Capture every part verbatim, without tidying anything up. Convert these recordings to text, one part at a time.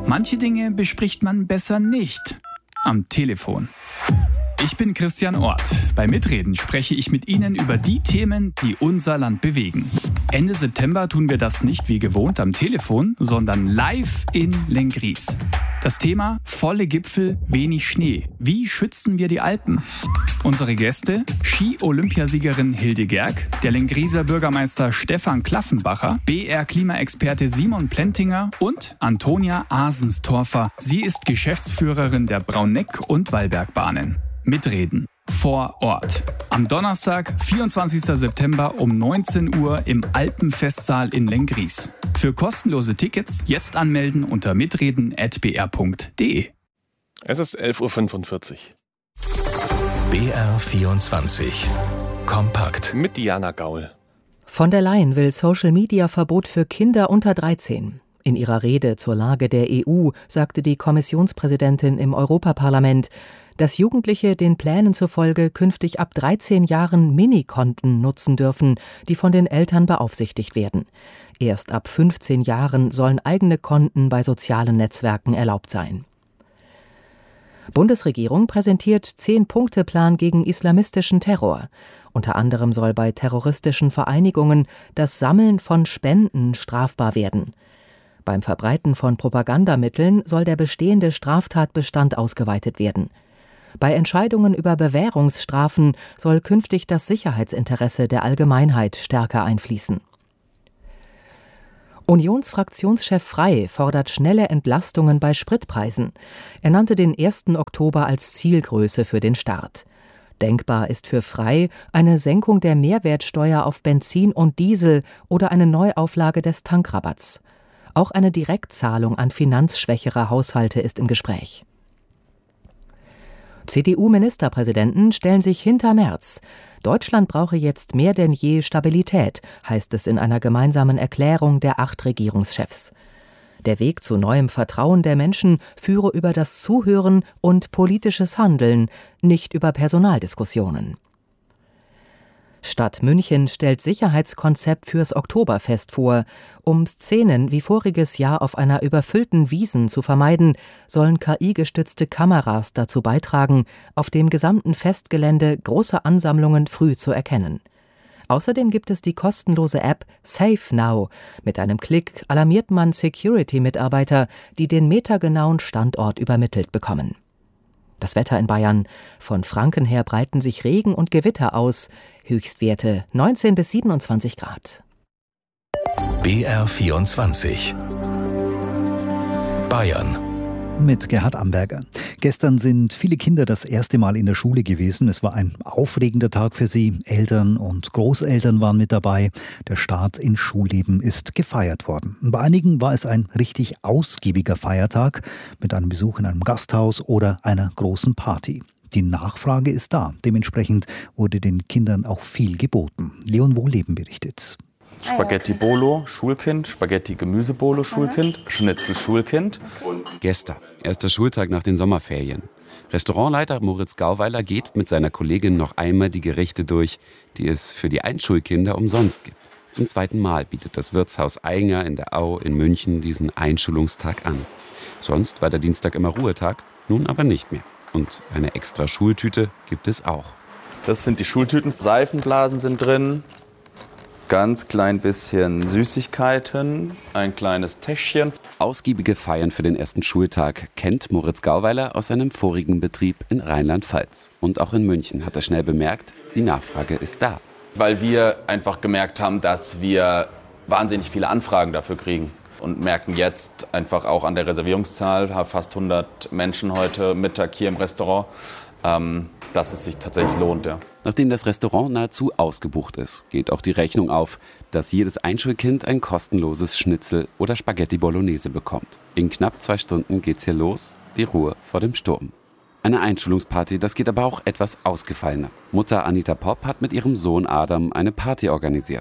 Manche Dinge bespricht man besser nicht am Telefon. Ich bin Christian Orth. Bei Mitreden spreche ich mit Ihnen über die Themen, die unser Land bewegen. Ende September tun wir das nicht wie gewohnt am Telefon, sondern live in Lenggries. Das Thema: volle Gipfel, wenig Schnee. Wie schützen wir die Alpen? Unsere Gäste: Ski-Olympiasiegerin Hilde Gerg, der Lengrieser Bürgermeister Stefan Klaffenbacher, B R-Klimaexperte Simon Plentinger und Antonia Asenstorfer. Sie ist Geschäftsführerin der Brauneck- und Wallbergbahnen. Mitreden vor Ort. Am Donnerstag, vierundzwanzigsten September um neunzehn Uhr im Alpenfestsaal in Lenggries. Für kostenlose Tickets jetzt anmelden unter mitreden at b r punkt d e. Es ist elf Uhr fünfundvierzig. B R vierundzwanzig. Kompakt. Mit Diana Gaul. Von der Leyen will Social-Media-Verbot für Kinder unter dreizehn. In ihrer Rede zur Lage der E U sagte die Kommissionspräsidentin im Europaparlament, dass Jugendliche den Plänen zufolge künftig ab dreizehn Jahren Minikonten nutzen dürfen, die von den Eltern beaufsichtigt werden. Erst ab fünfzehn Jahren sollen eigene Konten bei sozialen Netzwerken erlaubt sein. Bundesregierung präsentiert Zehn-Punkte-Plan gegen islamistischen Terror. Unter anderem soll bei terroristischen Vereinigungen das Sammeln von Spenden strafbar werden. Beim Verbreiten von Propagandamitteln soll der bestehende Straftatbestand ausgeweitet werden. Bei Entscheidungen über Bewährungsstrafen soll künftig das Sicherheitsinteresse der Allgemeinheit stärker einfließen. Unionsfraktionschef Frey fordert schnelle Entlastungen bei Spritpreisen. Er nannte den ersten Oktober als Zielgröße für den Start. Denkbar ist für Frey eine Senkung der Mehrwertsteuer auf Benzin und Diesel oder eine Neuauflage des Tankrabatts. Auch eine Direktzahlung an finanzschwächere Haushalte ist im Gespräch. C D U-Ministerpräsidenten stellen sich hinter Merz. Deutschland brauche jetzt mehr denn je Stabilität, heißt es in einer gemeinsamen Erklärung der acht Regierungschefs. Der Weg zu neuem Vertrauen der Menschen führe über das Zuhören und politisches Handeln, nicht über Personaldiskussionen. Stadt München stellt Sicherheitskonzept fürs Oktoberfest vor. Um Szenen wie voriges Jahr auf einer überfüllten Wiesn zu vermeiden, sollen K I-gestützte Kameras dazu beitragen, auf dem gesamten Festgelände große Ansammlungen früh zu erkennen. Außerdem gibt es die kostenlose App Safe Now. Mit einem Klick alarmiert man Security-Mitarbeiter, die den metergenauen Standort übermittelt bekommen. Das Wetter in Bayern: von Franken her breiten sich Regen und Gewitter aus. Höchstwerte neunzehn bis siebenundzwanzig Grad. B R vierundzwanzig. Bayern. Mit Gerhard Amberger. Gestern sind viele Kinder das erste Mal in der Schule gewesen. Es war ein aufregender Tag für sie. Eltern und Großeltern waren mit dabei. Der Start ins Schulleben ist gefeiert worden. Bei einigen war es ein richtig ausgiebiger Feiertag mit einem Besuch in einem Gasthaus oder einer großen Party. Die Nachfrage ist da. Dementsprechend wurde den Kindern auch viel geboten. Leon Wohleben berichtet. Spaghetti Bolo, Schulkind, Spaghetti Gemüsebolo, Schulkind, Schnitzel, Schulkind. Gestern, erster Schultag nach den Sommerferien. Restaurantleiter Moritz Gauweiler geht mit seiner Kollegin noch einmal die Gerichte durch, die es für die Einschulkinder umsonst gibt. Zum zweiten Mal bietet das Wirtshaus Ainger in der Au in München diesen Einschulungstag an. Sonst war der Dienstag immer Ruhetag, nun aber nicht mehr. Und eine extra Schultüte gibt es auch. Das sind die Schultüten. Seifenblasen sind drin. Ganz klein bisschen Süßigkeiten, ein kleines Täschchen. Ausgiebige Feiern für den ersten Schultag kennt Moritz Gauweiler aus seinem vorigen Betrieb in Rheinland-Pfalz. Und auch in München hat er schnell bemerkt, die Nachfrage ist da. Weil wir einfach gemerkt haben, dass wir wahnsinnig viele Anfragen dafür kriegen. Und merken jetzt einfach auch an der Reservierungszahl, fast hundert Menschen heute Mittag hier im Restaurant, ähm, dass es sich tatsächlich lohnt, ja. Nachdem das Restaurant nahezu ausgebucht ist, geht auch die Rechnung auf, dass jedes Einschulkind ein kostenloses Schnitzel oder Spaghetti Bolognese bekommt. In knapp zwei Stunden geht's hier los, die Ruhe vor dem Sturm. Eine Einschulungsparty, das geht aber auch etwas ausgefallener. Mutter Anita Popp hat mit ihrem Sohn Adam eine Party organisiert.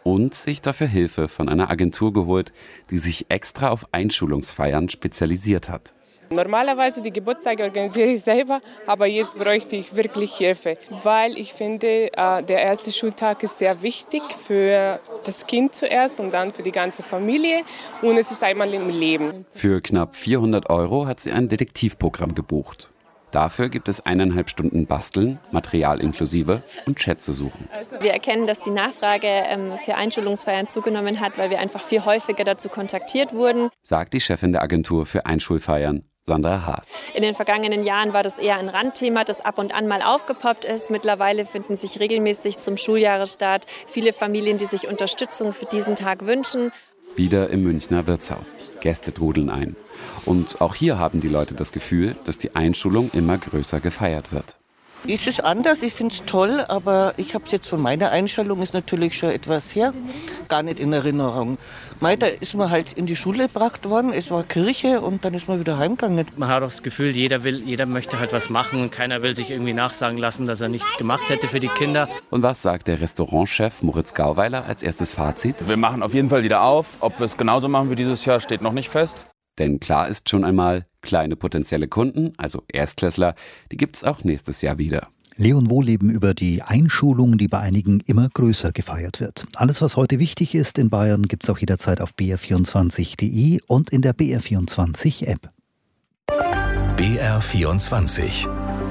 und sich dafür Hilfe von einer Agentur geholt, die sich extra auf Einschulungsfeiern spezialisiert hat. Normalerweise die Geburtstage organisiere ich selber, aber jetzt bräuchte ich wirklich Hilfe, weil ich finde, der erste Schultag ist sehr wichtig für das Kind zuerst und dann für die ganze Familie und es ist einmal im Leben. Für knapp vierhundert Euro hat sie ein Detektivprogramm gebucht. Dafür gibt es eineinhalb Stunden Basteln, Material inklusive und Schätze suchen. Wir erkennen, dass die Nachfrage ähm, für Einschulungsfeiern zugenommen hat, weil wir einfach viel häufiger dazu kontaktiert wurden, sagt die Chefin der Agentur für Einschulfeiern, Sandra Haas. In den vergangenen Jahren war das eher ein Randthema, das ab und an mal aufgepoppt ist. Mittlerweile finden sich regelmäßig zum Schuljahresstart viele Familien, die sich Unterstützung für diesen Tag wünschen. Wieder im Münchner Wirtshaus. Gäste trudeln ein. Und auch hier haben die Leute das Gefühl, dass die Einschulung immer größer gefeiert wird. Es ist anders, ich finde es toll, aber ich habe es jetzt von meiner Einschulung, ist natürlich schon etwas her, gar nicht in Erinnerung. Mei, da ist man halt in die Schule gebracht worden, es war Kirche und dann ist man wieder heimgegangen. Man hat auch das Gefühl, jeder will, jeder möchte halt was machen und keiner will sich irgendwie nachsagen lassen, dass er nichts gemacht hätte für die Kinder. Und was sagt der Restaurantchef Moritz Gauweiler als erstes Fazit? Wir machen auf jeden Fall wieder auf. Ob wir es genauso machen wie dieses Jahr, steht noch nicht fest. Denn klar ist schon einmal, kleine potenzielle Kunden, also Erstklässler, die gibt es auch nächstes Jahr wieder. Leon Wohleben über die Einschulung, die bei einigen immer größer gefeiert wird. Alles, was heute wichtig ist in Bayern, gibt es auch jederzeit auf b r vierundzwanzig punkt d e und in der B R vierundzwanzig App. B R vierundzwanzig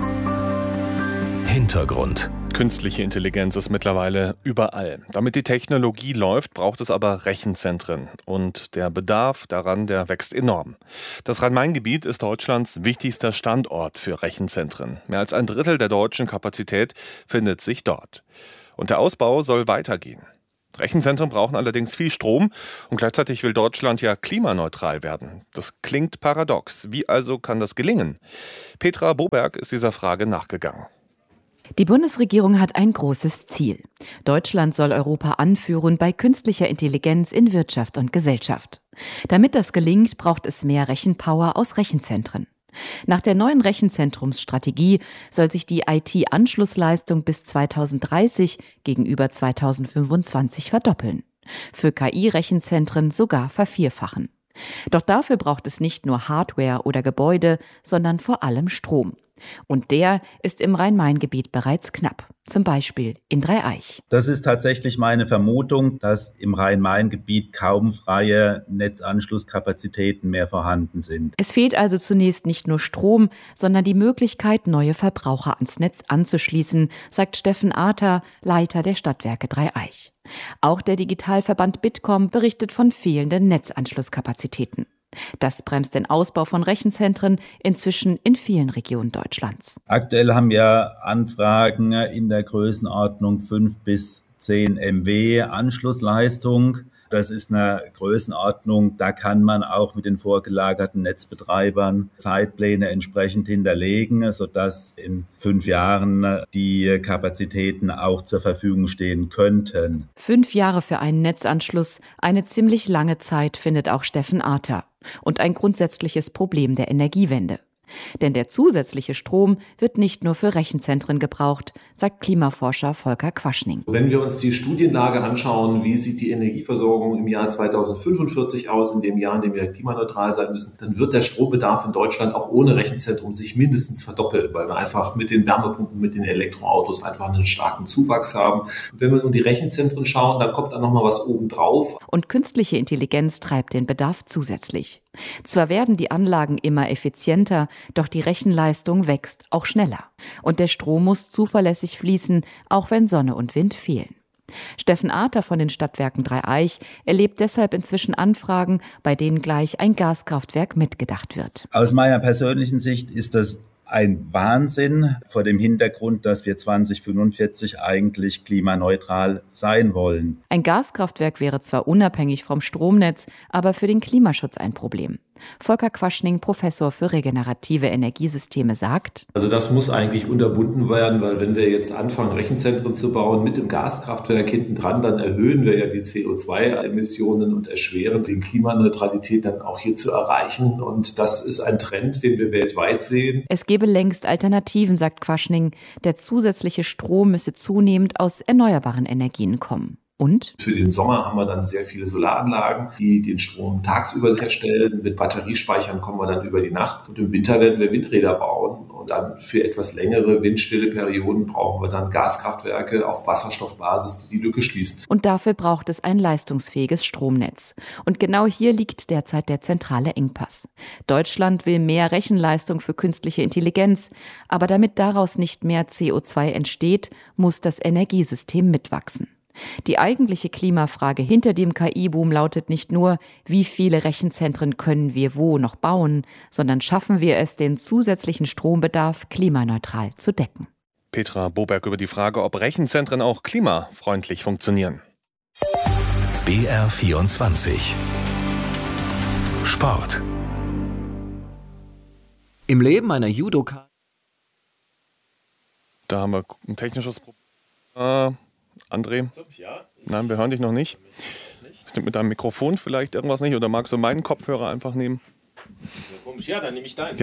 Hintergrund. Künstliche Intelligenz ist mittlerweile überall. Damit die Technologie läuft, braucht es aber Rechenzentren. Und der Bedarf daran, der wächst enorm. Das Rhein-Main-Gebiet ist Deutschlands wichtigster Standort für Rechenzentren. Mehr als ein Drittel der deutschen Kapazität findet sich dort. Und der Ausbau soll weitergehen. Rechenzentren brauchen allerdings viel Strom und gleichzeitig will Deutschland ja klimaneutral werden. Das klingt paradox. Wie also kann das gelingen? Petra Boberg ist dieser Frage nachgegangen. Die Bundesregierung hat ein großes Ziel. Deutschland soll Europa anführen bei künstlicher Intelligenz in Wirtschaft und Gesellschaft. Damit das gelingt, braucht es mehr Rechenpower aus Rechenzentren. Nach der neuen Rechenzentrumsstrategie soll sich die I T-Anschlussleistung bis zweitausenddreißig gegenüber zweitausendfünfundzwanzig verdoppeln. Für K I-Rechenzentren sogar vervierfachen. Doch dafür braucht es nicht nur Hardware oder Gebäude, sondern vor allem Strom. Und der ist im Rhein-Main-Gebiet bereits knapp, zum Beispiel in Dreieich. Das ist tatsächlich meine Vermutung, dass im Rhein-Main-Gebiet kaum freie Netzanschlusskapazitäten mehr vorhanden sind. Es fehlt also zunächst nicht nur Strom, sondern die Möglichkeit, neue Verbraucher ans Netz anzuschließen, sagt Steffen Arter, Leiter der Stadtwerke Dreieich. Auch der Digitalverband Bitkom berichtet von fehlenden Netzanschlusskapazitäten. Das bremst den Ausbau von Rechenzentren inzwischen in vielen Regionen Deutschlands. Aktuell haben wir Anfragen in der Größenordnung fünf bis zehn Megawatt Anschlussleistung. Das ist eine Größenordnung, da kann man auch mit den vorgelagerten Netzbetreibern Zeitpläne entsprechend hinterlegen, sodass in fünf Jahren die Kapazitäten auch zur Verfügung stehen könnten. Fünf Jahre für einen Netzanschluss, eine ziemlich lange Zeit, findet auch Steffen Arter. Und ein grundsätzliches Problem der Energiewende. Denn der zusätzliche Strom wird nicht nur für Rechenzentren gebraucht, sagt Klimaforscher Volker Quaschning. Wenn wir uns die Studienlage anschauen, wie sieht die Energieversorgung im Jahr zweitausendfünfundvierzig aus, in dem Jahr, in dem wir klimaneutral sein müssen, dann wird der Strombedarf in Deutschland auch ohne Rechenzentrum sich mindestens verdoppeln, weil wir einfach mit den Wärmepumpen, mit den Elektroautos einfach einen starken Zuwachs haben. Und wenn wir um die Rechenzentren schauen, dann kommt dann nochmal was obendrauf. Und künstliche Intelligenz treibt den Bedarf zusätzlich. Zwar werden die Anlagen immer effizienter, doch die Rechenleistung wächst auch schneller. Und der Strom muss zuverlässig fließen, auch wenn Sonne und Wind fehlen. Steffen Arter von den Stadtwerken Dreieich erlebt deshalb inzwischen Anfragen, bei denen gleich ein Gaskraftwerk mitgedacht wird. Aus meiner persönlichen Sicht ist das ein Wahnsinn vor dem Hintergrund, dass wir zweitausendfünfundvierzig eigentlich klimaneutral sein wollen. Ein Gaskraftwerk wäre zwar unabhängig vom Stromnetz, aber für den Klimaschutz ein Problem. Volker Quaschning, Professor für regenerative Energiesysteme, sagt: Also das muss eigentlich unterbunden werden, weil wenn wir jetzt anfangen, Rechenzentren zu bauen mit dem Gaskraftwerk hinten dran, dann erhöhen wir ja die C O zwei Emissionen und erschweren die Klimaneutralität dann auch hier zu erreichen. Und das ist ein Trend, den wir weltweit sehen. Es gäbe längst Alternativen, sagt Quaschning. Der zusätzliche Strom müsse zunehmend aus erneuerbaren Energien kommen. Und? Für den Sommer haben wir dann sehr viele Solaranlagen, die den Strom tagsüber herstellen. Mit Batteriespeichern kommen wir dann über die Nacht. Und im Winter werden wir Windräder bauen. Und dann für etwas längere windstille Perioden brauchen wir dann Gaskraftwerke auf Wasserstoffbasis, die die Lücke schließen. Und dafür braucht es ein leistungsfähiges Stromnetz. Und genau hier liegt derzeit der zentrale Engpass. Deutschland will mehr Rechenleistung für künstliche Intelligenz. Aber damit daraus nicht mehr C O zwei entsteht, muss das Energiesystem mitwachsen. Die eigentliche Klimafrage hinter dem K I-Boom lautet nicht nur, wie viele Rechenzentren können wir wo noch bauen, sondern schaffen wir es, den zusätzlichen Strombedarf klimaneutral zu decken. Petra Boberg über die Frage, ob Rechenzentren auch klimafreundlich funktionieren. B R vierundzwanzig Sport. Im Leben einer Judoka. Da haben wir ein technisches Problem. Äh, André? Nein, wir hören dich noch nicht. Stimmt mit deinem Mikrofon vielleicht irgendwas nicht? Oder magst du meinen Kopfhörer einfach nehmen? Komisch, ja, dann nehme ich deinen. Ja.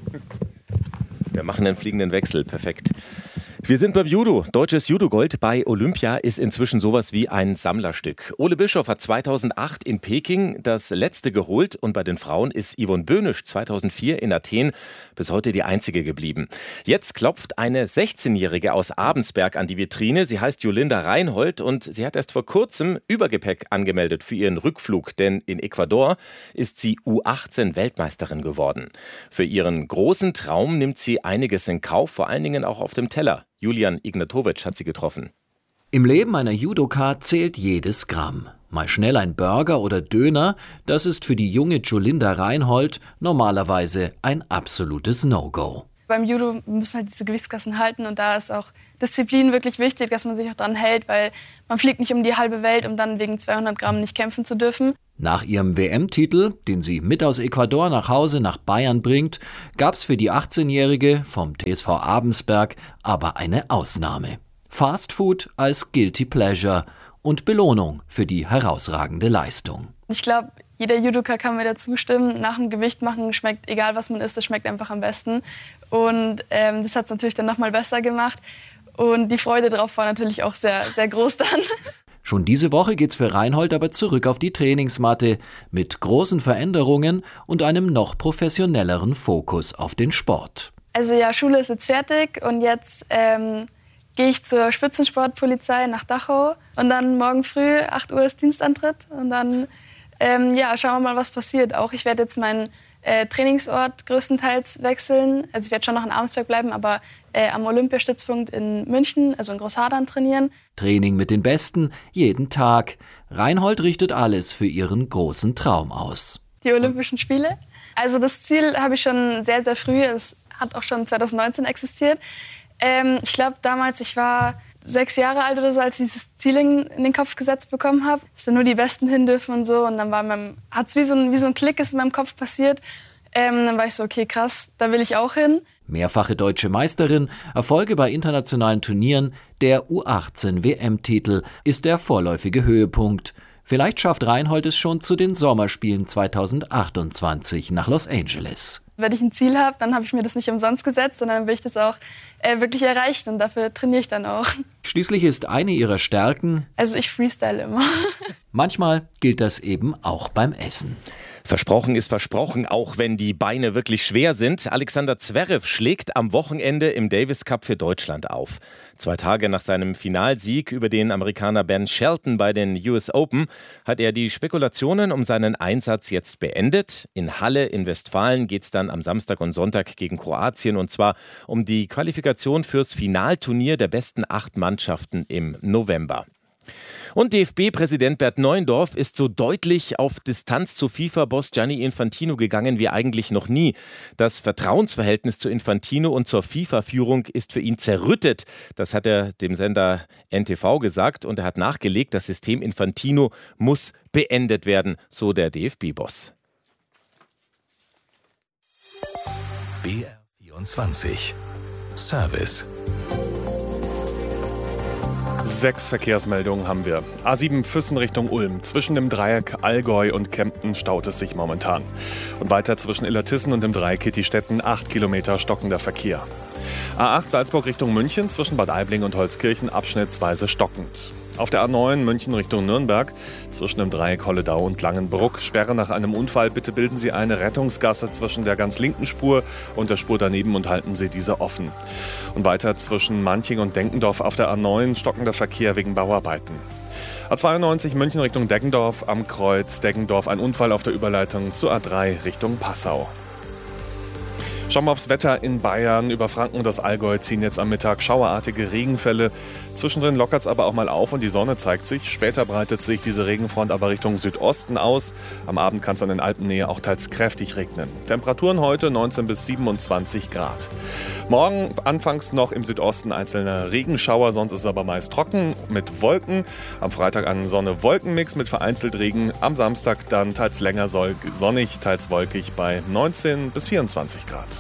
Wir machen einen fliegenden Wechsel, perfekt. Wir sind beim Judo. Deutsches Judo-Gold bei Olympia ist inzwischen sowas wie ein Sammlerstück. Ole Bischof hat zweitausendacht in Peking das letzte geholt und bei den Frauen ist Yvonne Böhnisch zweitausendvier in Athen bis heute die einzige geblieben. Jetzt klopft eine sechzehnjährige aus Abensberg an die Vitrine. Sie heißt Jolinda Reinhold und sie hat erst vor kurzem Übergepäck angemeldet für ihren Rückflug, denn in Ecuador ist sie U achtzehn Weltmeisterin geworden. Für ihren großen Traum nimmt sie einiges in Kauf, vor allen Dingen auch auf dem Teller. Julian Ignatowitsch hat sie getroffen. Im Leben einer Judoka zählt jedes Gramm. Mal schnell ein Burger oder Döner, das ist für die junge Jolinda Reinhold normalerweise ein absolutes No-Go. Beim Judo müssen halt diese Gewichtsklassen halten und da ist auch Disziplin wirklich wichtig, dass man sich auch dran hält, weil man fliegt nicht um die halbe Welt, um dann wegen zweihundert Gramm nicht kämpfen zu dürfen. Nach ihrem W M-Titel, den sie mit aus Ecuador nach Hause nach Bayern bringt, gab's für die achtzehnjährige vom T S V Abensberg aber eine Ausnahme. Fastfood als Guilty Pleasure und Belohnung für die herausragende Leistung. Ich glaube, jeder Judoka kann mir dazu stimmen. Nach dem Gewicht machen schmeckt, egal was man isst, das schmeckt einfach am besten. Und ähm, das hat es natürlich dann noch mal besser gemacht. Und die Freude drauf war natürlich auch sehr, sehr groß dann. Schon diese Woche geht's für Reinhold aber zurück auf die Trainingsmatte mit großen Veränderungen und einem noch professionelleren Fokus auf den Sport. Also ja, Schule ist jetzt fertig und jetzt ähm, gehe ich zur Spitzensportpolizei nach Dachau und dann morgen früh acht Uhr ist Dienstantritt und dann ähm, ja, schauen wir mal, was passiert. Auch ich werde jetzt meinen äh, Trainingsort größtenteils wechseln. Also ich werde schon noch in Abensberg bleiben, aber äh, am Olympiastützpunkt in München, also in Großhadern trainieren. Training mit den Besten, jeden Tag. Reinhold richtet alles für ihren großen Traum aus. Die Olympischen Spiele. Also das Ziel habe ich schon sehr, sehr früh. Es hat auch schon zweitausendneunzehn existiert. Ähm, ich glaube damals, ich war sechs Jahre alt oder so, als ich dieses Ziel in, in den Kopf gesetzt bekommen habe, dass da nur die Besten hin dürfen und so. Und dann hat es wie, so wie so ein Klick ist in meinem Kopf passiert. Ähm, dann war ich so, okay, krass, da will ich auch hin. Mehrfache deutsche Meisterin, Erfolge bei internationalen Turnieren, der U achtzehn W M-Titel ist der vorläufige Höhepunkt. Vielleicht schafft Reinhold es schon zu den Sommerspielen zweitausendachtundzwanzig nach Los Angeles. Wenn ich ein Ziel habe, dann habe ich mir das nicht umsonst gesetzt, sondern dann will ich das auch äh, wirklich erreichen und dafür trainiere ich dann auch. Schließlich ist eine ihrer Stärken: Also ich freestyle immer. Manchmal gilt das eben auch beim Essen. Versprochen ist versprochen, auch wenn die Beine wirklich schwer sind. Alexander Zverev schlägt am Wochenende im Davis Cup für Deutschland auf. Zwei Tage nach seinem Finalsieg über den Amerikaner Ben Shelton bei den U S Open hat er die Spekulationen um seinen Einsatz jetzt beendet. In Halle in Westfalen geht es dann am Samstag und Sonntag gegen Kroatien und zwar um die Qualifikation fürs Finalturnier der besten acht Mannschaften im November. Und D F B-Präsident Bert Neuendorf ist so deutlich auf Distanz zu FIFA-Boss Gianni Infantino gegangen wie eigentlich noch nie. Das Vertrauensverhältnis zu Infantino und zur FIFA-Führung ist für ihn zerrüttet. Das hat er dem Sender N T V gesagt und er hat nachgelegt, das System Infantino muss beendet werden, so der D F B-Boss. B R vierundzwanzig Service. Sechs Verkehrsmeldungen haben wir. A sieben Füssen Richtung Ulm. Zwischen dem Dreieck Allgäu und Kempten staut es sich momentan. Und weiter zwischen Illertissen und dem Dreieck Kittistetten acht Kilometer stockender Verkehr. A acht Salzburg Richtung München zwischen Bad Aibling und Holzkirchen abschnittsweise stockend. Auf der A neun München Richtung Nürnberg zwischen dem Dreieck Holledau und Langenbruck. Sperre nach einem Unfall. Bitte bilden Sie eine Rettungsgasse zwischen der ganz linken Spur und der Spur daneben und halten Sie diese offen. Und weiter zwischen Manching und Denkendorf auf der A neun stockender Verkehr wegen Bauarbeiten. A zweiundneunzig München Richtung Deggendorf am Kreuz Deggendorf. Ein Unfall auf der Überleitung zur A drei Richtung Passau. Schauen wir aufs Wetter in Bayern. Über Franken und das Allgäu ziehen jetzt am Mittag schauerartige Regenfälle. Zwischendrin lockert es aber auch mal auf und die Sonne zeigt sich. Später breitet sich diese Regenfront aber Richtung Südosten aus. Am Abend kann es an den Alpennähe auch teils kräftig regnen. Temperaturen heute neunzehn bis siebenundzwanzig Grad. Morgen anfangs noch im Südosten einzelne Regenschauer, sonst ist es aber meist trocken mit Wolken. Am Freitag ein Sonne-Wolken-Mix mit vereinzelt Regen. Am Samstag dann teils länger sonnig, teils wolkig bei neunzehn bis vierundzwanzig Grad.